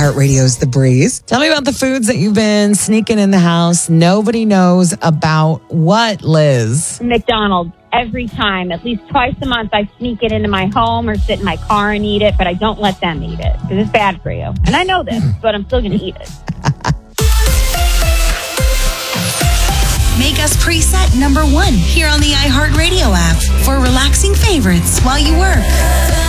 iHeartRadio's The Breeze. Tell me about the foods that you've been sneaking in the house. Nobody knows about what, Liz? McDonald's. Every time, at least twice a month, I sneak it into my home or sit in my car and eat it, but I don't let them eat it because it's bad for you. And I know this, but I'm still going to eat it. Make us preset number 1 here on the iHeartRadio app for relaxing favorites while you work.